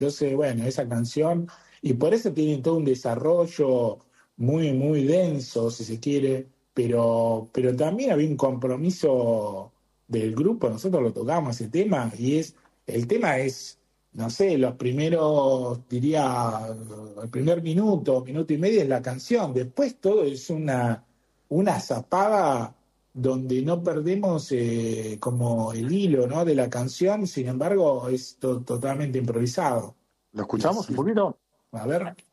Entonces, bueno, esa canción, y por eso tiene todo un desarrollo muy, muy denso, si se quiere, pero también había un compromiso del grupo, nosotros lo tocamos ese tema, el tema es, no sé, los primeros, diría, el primer minuto, minuto y medio es la canción, después todo es una zapada donde no perdemos como el hilo, ¿no?, de la canción, sin embargo es totalmente improvisado. ¿Lo Y escuchamos un así, poquito? a ver.